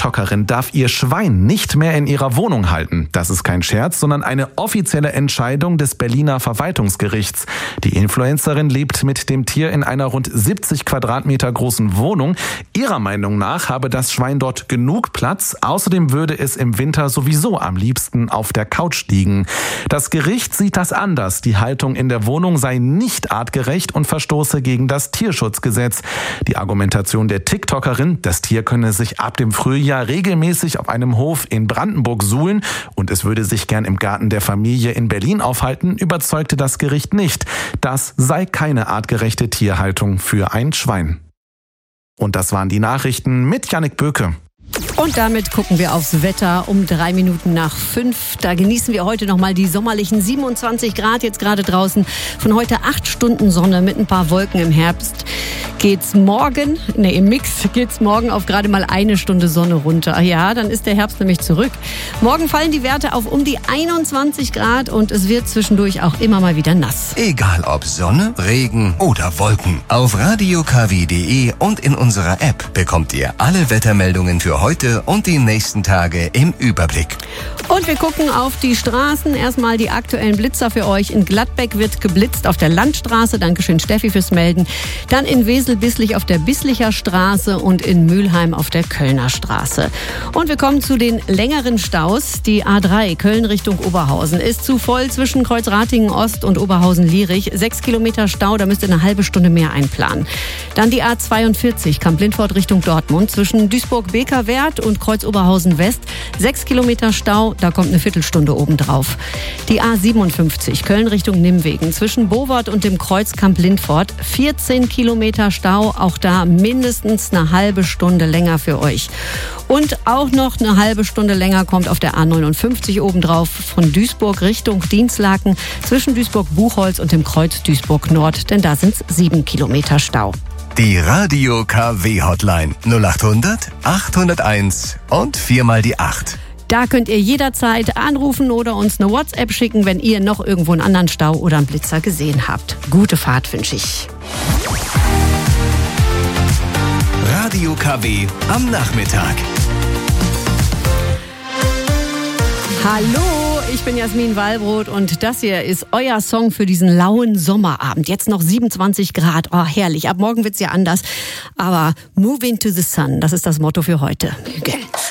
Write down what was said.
TikTokerin darf ihr Schwein nicht mehr in ihrer Wohnung halten. Das ist kein Scherz, sondern eine offizielle Entscheidung des Berliner Verwaltungsgerichts. Die Influencerin lebt mit dem Tier in einer rund 70 Quadratmeter großen Wohnung. Ihrer Meinung nach habe das Schwein dort genug Platz. Außerdem würde es im Winter sowieso am liebsten auf der Couch liegen. Das Gericht sieht das anders. Die Haltung in der Wohnung sei nicht artgerecht und verstoße gegen das Tierschutzgesetz. Die Argumentation der TikTokerin, das Tier könne sich ab dem Frühjahr regelmäßig auf einem Hof in Brandenburg suhlen und es würde sich gern im Garten der Familie in Berlin aufhalten, überzeugte das Gericht nicht. Das sei keine artgerechte Tierhaltung für ein Schwein. Und das waren die Nachrichten mit Jannik Böke. Und damit gucken wir aufs Wetter um 5:03. Da genießen wir heute nochmal die sommerlichen 27 Grad jetzt gerade draußen. Von heute 8 Stunden Sonne mit ein paar Wolken im Herbst. Im Mix geht's morgen auf gerade mal 1 Stunde Sonne runter. Ja, dann ist der Herbst nämlich zurück. Morgen fallen die Werte auf um die 21 Grad und es wird zwischendurch auch immer mal wieder nass. Egal ob Sonne, Regen oder Wolken. Auf radiokw.de und in unserer App bekommt ihr alle Wettermeldungen für heute und die nächsten Tage im Überblick. Und wir gucken auf die Straßen. Erstmal die aktuellen Blitzer für euch. In Gladbeck wird geblitzt auf der Landstraße. Dankeschön, Steffi, fürs Melden. Dann in Wesel-Bisslich auf der Bisslicher Straße und in Mülheim auf der Kölner Straße. Und wir kommen zu den längeren Staus. Die A3 Köln Richtung Oberhausen ist zu voll zwischen Kreuzratingen Ost und Oberhausen-Lierich. 6 Kilometer Stau, da müsst ihr eine halbe Stunde mehr einplanen. Dann die A42 Kamp-Lindfort Richtung Dortmund zwischen Duisburg-Bekerwert und Kreuz-Oberhausen West. 6 Kilometer Stau, da kommt eine Viertelstunde obendrauf. Die A57 Köln Richtung Nimwegen zwischen Bovard und dem Kreuz Kamp-Lindfort. 14 Kilometer Stau, auch da mindestens eine halbe Stunde länger für euch. Und auch noch eine halbe Stunde länger kommt auf der A59 obendrauf von Duisburg Richtung Dinslaken zwischen Duisburg-Buchholz und dem Kreuz Duisburg-Nord, denn da sind es 7 Kilometer Stau. Die Radio KW Hotline 0800 801 und 4 die 8. Da könnt ihr jederzeit anrufen oder uns eine WhatsApp schicken, wenn ihr noch irgendwo einen anderen Stau oder einen Blitzer gesehen habt. Gute Fahrt wünsche ich. Radio KW am Nachmittag. Hallo, ich bin Jasmin Wallbrot und das hier ist euer Song für diesen lauen Sommerabend. Jetzt noch 27 Grad, oh herrlich, ab morgen wird's ja anders. Aber Moving to the Sun, das ist das Motto für heute.